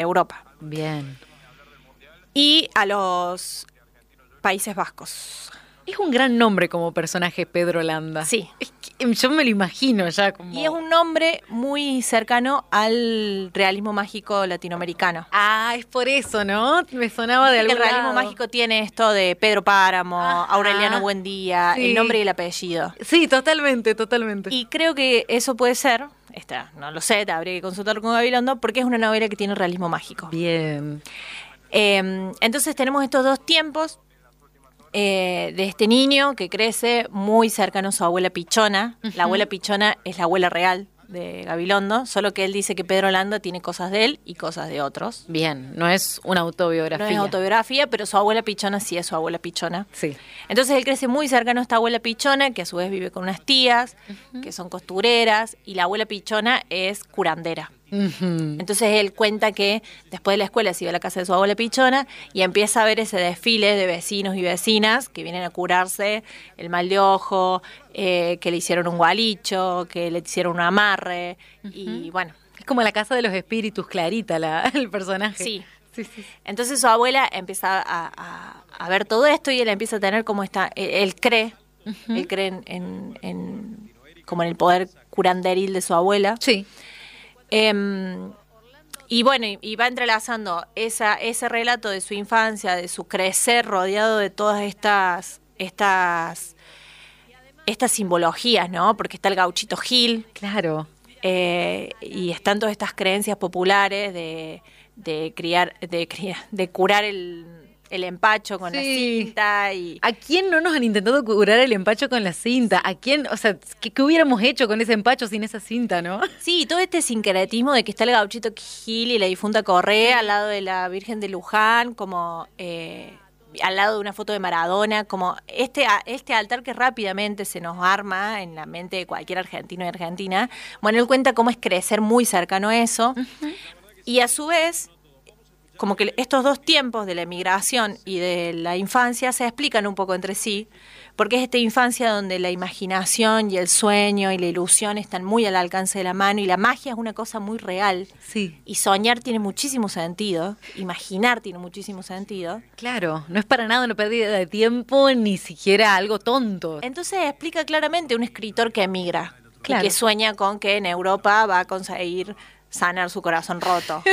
Europa. Bien. Y a los Países Vascos. Es un gran nombre como personaje Pedro Landa. Sí. Es que yo me lo imagino ya como... Y es un nombre muy cercano al realismo mágico latinoamericano. Ah, es por eso, ¿no? Me sonaba de algún El realismo lado. mágico tiene esto de Pedro Páramo, Ajá. Aureliano Buendía, Sí. el nombre y el apellido. Sí, totalmente. Y creo que eso puede ser, no lo sé, habría que consultarlo con Gabilondo, porque es una novela que tiene realismo mágico. Bien. Entonces tenemos estos dos tiempos de este niño que crece muy cercano a su abuela Pichona. La abuela Pichona es la abuela real de Gabilondo, solo que él dice que Pedro Landa tiene cosas de él y cosas de otros. Bien, no es una autobiografía. No es autobiografía, pero su abuela Pichona sí es su abuela Pichona. Sí. Entonces él crece muy cercano a esta abuela Pichona, que a su vez vive con unas tías, que son costureras, y la abuela Pichona es curandera. Entonces él cuenta que después de la escuela se iba a la casa de su abuela Pichona y empieza a ver ese desfile de vecinos y vecinas que vienen a curarse el mal de ojo, que le hicieron un gualicho, que le hicieron un amarre, y bueno. Es como la casa de los espíritus, Clarita, el personaje. Sí. Sí, sí. Entonces su abuela empieza a ver todo esto y él empieza a tener como él cree en como en el poder curanderil de su abuela. Sí. Y bueno, y va entrelazando ese relato de su infancia, de su crecer rodeado de todas estas simbologías, ¿no? Porque está el gauchito Gil. Claro. Y están todas estas creencias populares de curar el empacho con la cinta. Y ¿a quién no nos han intentado curar el empacho con la cinta? ¿A quién? O sea, ¿qué hubiéramos hecho con ese empacho sin esa cinta, no? Sí, todo este sincretismo de que está el gauchito Gil y la difunta Correa al lado de la Virgen de Luján, como al lado de una foto de Maradona, como este altar que rápidamente se nos arma en la mente de cualquier argentino y argentina. Bueno, él cuenta cómo es crecer muy cercano a eso. Y a su vez, como que estos dos tiempos de la emigración y de la infancia se explican un poco entre sí, porque es esta infancia donde la imaginación y el sueño y la ilusión están muy al alcance de la mano y la magia es una cosa muy real. Sí. Y soñar tiene muchísimo sentido, imaginar tiene muchísimo sentido. Claro, no es para nada una pérdida de tiempo, ni siquiera algo tonto. Entonces explica claramente un escritor que emigra, claro, y que sueña con que en Europa va a conseguir sanar su corazón roto.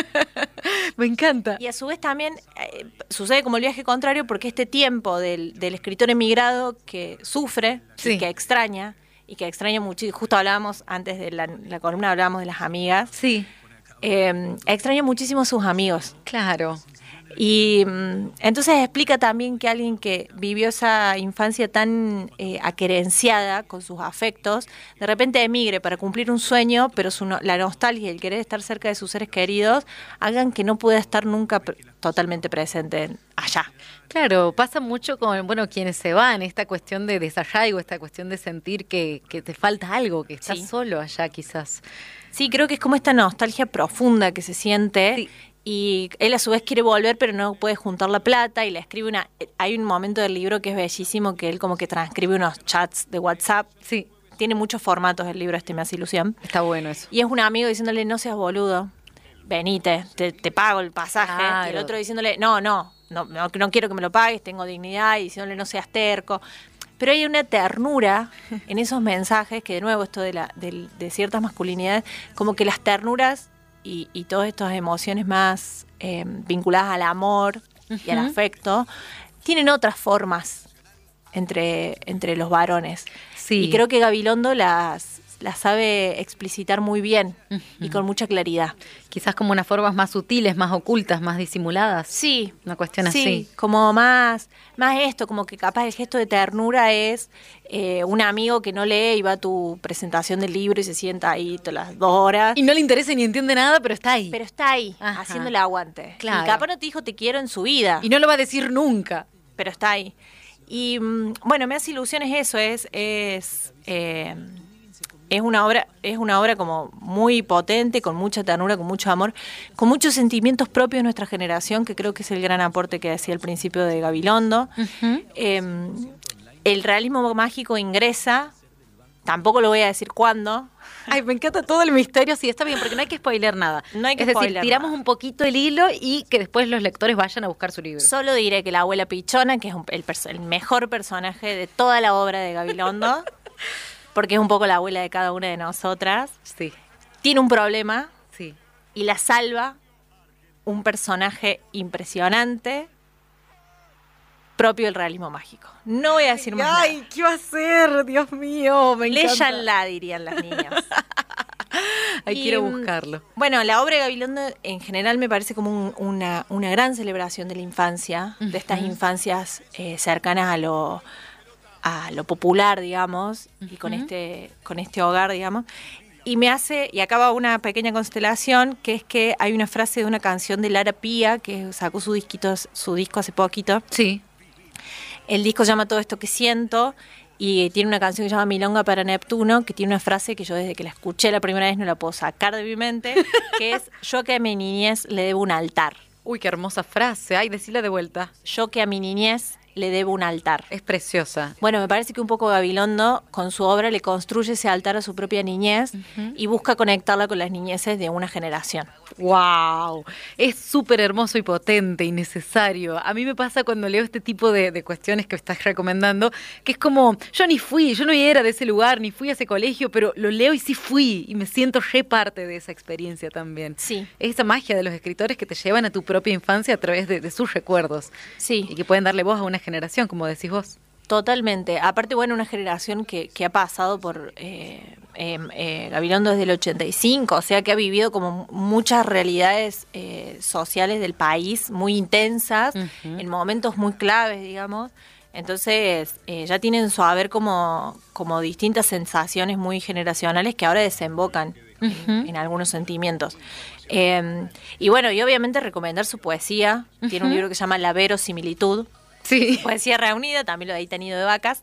Me encanta. Y a su vez también sucede como el viaje contrario porque este tiempo del escritor emigrado que sufre, sí, y que extraña mucho, y justo hablábamos antes de la columna, hablábamos de las amigas, sí, extraña muchísimo a sus amigos. Claro. Y entonces explica también que alguien que vivió esa infancia tan aquerenciada con sus afectos, de repente emigre para cumplir un sueño, pero la nostalgia y el querer estar cerca de sus seres queridos hagan que no pueda estar nunca totalmente presente allá. Claro, pasa mucho con, quienes se van, esta cuestión de desarraigo, esta cuestión de sentir que te falta algo, que estás solo allá quizás. Sí, creo que es como esta nostalgia profunda que se siente. Sí. Y él a su vez quiere volver, pero no puede juntar la plata y le escribe hay un momento del libro que es bellísimo, que él como que transcribe unos chats de WhatsApp. Sí. Tiene muchos formatos el libro, me hace ilusión. Está bueno eso. Y es un amigo diciéndole, no seas boludo, venite, te pago el pasaje. Claro. Y el otro diciéndole, no quiero que me lo pagues, tengo dignidad, y diciéndole, no seas terco. Pero hay una ternura en esos mensajes, que de nuevo esto de ciertas masculinidades, como que las ternuras y todas estas emociones más vinculadas al amor y al afecto, tienen otras formas entre los varones. Sí. Y creo que Gabilondo las sabe explicitar muy bien y con mucha claridad. Quizás como unas formas más sutiles, más ocultas, más disimuladas. Sí. Una cuestión así. Sí, como más esto, como que capaz el gesto de ternura es un amigo que no lee y va a tu presentación del libro y se sienta ahí todas las 2 horas. Y no le interesa ni entiende nada, pero está ahí. Pero está ahí, haciendo el aguante. Claro. Y capaz no te dijo te quiero en su vida. Y no lo va a decir nunca. Pero está ahí. Y me hace ilusiones eso, es una obra como muy potente, con mucha ternura, con mucho amor, con muchos sentimientos propios de nuestra generación, que creo que es el gran aporte que decía al principio de Gabilondo. El realismo mágico ingresa Tampoco lo voy a decir cuándo. Ay, me encanta todo el misterio. Sí, está bien, porque no hay que spoiler nada. No hay que es decir, spoiler tiramos nada. un poquito el hilo y que después los lectores vayan a buscar su libro. Solo diré que la abuela Pichona, que es el mejor personaje de toda la obra de Gabilondo, porque es un poco la abuela de cada una de nosotras, Sí, tiene un problema sí. y la salva un personaje impresionante propio del realismo mágico. No voy a decir más nada. Ay, ¿qué va a ser? Dios mío, me encanta. Léyanla, dirían las niñas. Ay, Y, quiero buscarlo. Bueno, la obra de Gabilondo en general me parece como una gran celebración de la infancia, de estas infancias cercanas a lo popular, digamos, y con este hogar, digamos. Y acaba una pequeña constelación, que es que hay una frase de una canción de Lara Pía, que sacó su disco hace poquito. Sí. El disco se llama Todo esto que siento, y tiene una canción que se llama Milonga para Neptuno, que tiene una frase que yo desde que la escuché la primera vez no la puedo sacar de mi mente, que es: yo que a mi niñez le debo un altar. Uy, qué hermosa frase. Ay, decila de vuelta. Yo que a mi niñez le debo un altar. Es preciosa. Bueno, me parece que un poco Gabilondo con su obra le construye ese altar a su propia niñez y busca conectarla con las niñeces de una generación. ¡Wow! Es súper hermoso y potente y necesario. A mí me pasa cuando leo este tipo de cuestiones que estás recomendando, que es como, yo no era de ese lugar, ni fui a ese colegio, pero lo leo y sí fui, y me siento re parte de esa experiencia también. Sí. Es esa magia de los escritores que te llevan a tu propia infancia a través de sus recuerdos. Sí. Y que pueden darle voz a una generación, como decís vos. Totalmente. Aparte, bueno, una generación que ha pasado por Gabilondo desde el 85, o sea que ha vivido como muchas realidades sociales del país muy intensas, en momentos muy claves, digamos. Entonces, ya tienen su haber como distintas sensaciones muy generacionales que ahora desembocan en algunos sentimientos. Y bueno, y obviamente recomendar su poesía. Tiene un libro que se llama La verosimilitud. Sí. Poesía reunida, también lo de ahí tenido de vacas.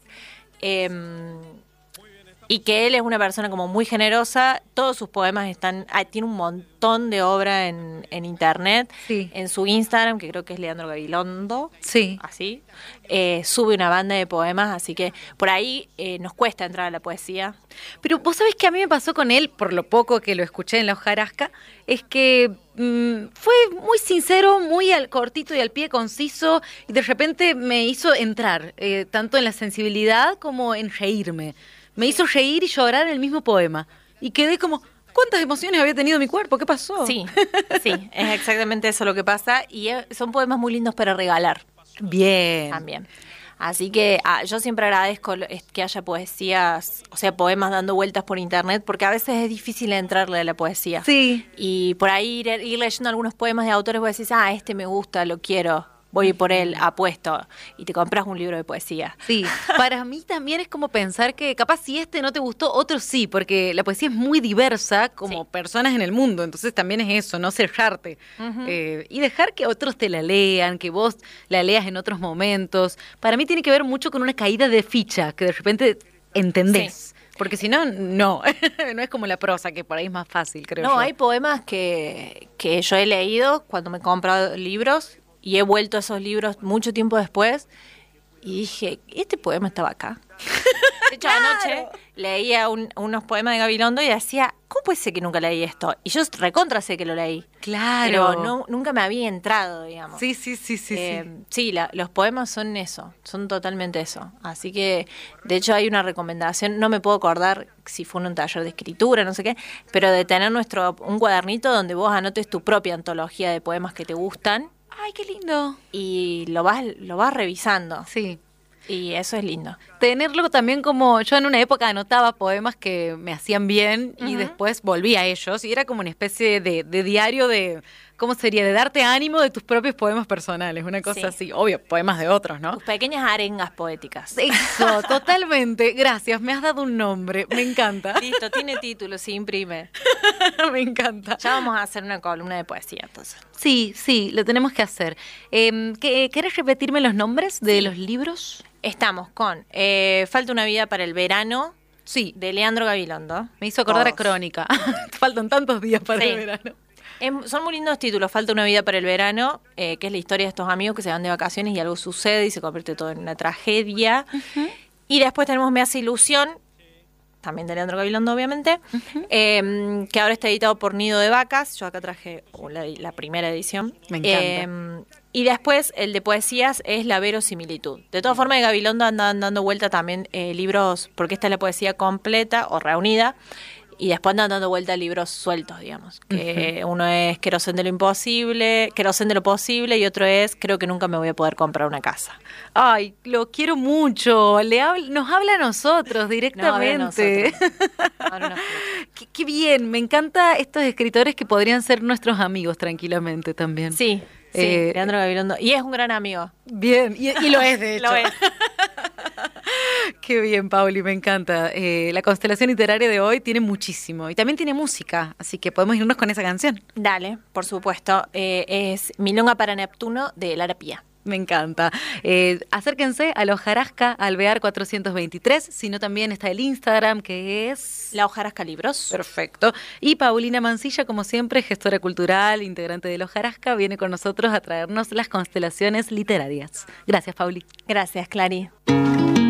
Y que él es una persona como muy generosa. Todos sus poemas tiene un montón de obra en internet. Sí. En su Instagram, que creo que es Leandro Gabilondo. Sí. Así. Sube una banda de poemas, así que por ahí nos cuesta entrar a la poesía. Pero vos sabés que a mí me pasó con él, por lo poco que lo escuché en La hojarasca, es que fue muy sincero, muy al cortito y al pie conciso, y de repente me hizo entrar, tanto en la sensibilidad como en reírme. Me hizo reír y llorar en el mismo poema. Y quedé como, ¿cuántas emociones había tenido mi cuerpo? ¿Qué pasó? Sí, es exactamente eso lo que pasa, y son poemas muy lindos para regalar. Bien. También. Así que yo siempre agradezco que haya poesías, o sea, poemas dando vueltas por internet, porque a veces es difícil entrarle a la poesía. Sí. Y por ahí ir leyendo algunos poemas de autores, vos decís, este me gusta, lo quiero, voy por él, apuesto, y te compras un libro de poesía. Sí, para mí también es como pensar que capaz si este no te gustó, otro sí, porque la poesía es muy diversa como personas en el mundo, entonces también es eso, no cerrarte y dejar que otros te la lean, que vos la leas en otros momentos. Para mí tiene que ver mucho con una caída de ficha, que de repente entendés. Sí. Porque si no, no es como la prosa, que por ahí es más fácil, creo yo. No, hay poemas que yo he leído cuando me he comprado libros, y he vuelto a esos libros mucho tiempo después y dije, ¿este poema estaba acá? De hecho, anoche leía unos poemas de Gabilondo y decía, ¿cómo puede ser que nunca leí esto? Y yo recontra sé que lo leí. Claro. Pero nunca me había entrado, digamos. Sí. Sí, los poemas son eso, son totalmente eso. Así que, de hecho, hay una recomendación, no me puedo acordar si fue en un taller de escritura, no sé qué, pero de tener un cuadernito donde vos anotes tu propia antología de poemas que te gustan. ¡Ay, qué lindo! Y lo vas revisando. Sí. Y eso es lindo. Tenerlo también como, yo en una época anotaba poemas que me hacían bien y después volví a ellos y era como una especie de diario de, ¿cómo sería? De darte ánimo de tus propios poemas personales, una cosa así. Obvio, poemas de otros, ¿no? Tus pequeñas arengas poéticas. Eso, totalmente. Gracias, me has dado un nombre, me encanta. Listo, tiene título, se imprime. Me encanta. Ya vamos a hacer una columna de poesía, entonces. Sí, lo tenemos que hacer. ¿Querés repetirme los nombres de los libros? Estamos con Falta una vida para el verano, de Leandro Gabilondo. Me hizo acordar a Crónica. Faltan tantos días para el verano. Son muy lindos títulos. Falta una vida para el verano, que es la historia de estos amigos que se van de vacaciones y algo sucede y se convierte todo en una tragedia. Y después tenemos Me hace ilusión, también de Leandro Gabilondo, obviamente, que ahora está editado por Nido de Vacas. Yo acá traje la primera edición. Me encanta. Y después el de poesías es La verosimilitud. De todas formas, de Gabilondo andan dando vuelta también libros, porque esta es la poesía completa o reunida, y después andan dando vuelta libros sueltos, digamos. Que uno es Querosén de lo imposible, Querosén de lo posible, y otro es Creo que nunca me voy a poder comprar una casa. Ay, lo quiero mucho. Nos habla a nosotros directamente. Qué bien, me encanta estos escritores que podrían ser nuestros amigos tranquilamente también. Sí, Leandro Gabilondo. Y es un gran amigo. Bien, y lo es, de hecho. Lo es. Qué bien, Pauli, me encanta. La constelación literaria de hoy tiene muchísimo y también tiene música, así que podemos irnos con esa canción. Dale, por supuesto. Es Milonga para Neptuno de Lara Pía. Me encanta. Acérquense a la Hojarasca Alvear 423, sino también está el Instagram, que es... La Hojarasca Libros. Perfecto. Y Paulina Mancilla, como siempre, gestora cultural, integrante de la Hojarasca, viene con nosotros a traernos las constelaciones literarias. Gracias, Pauli. Gracias, Clary.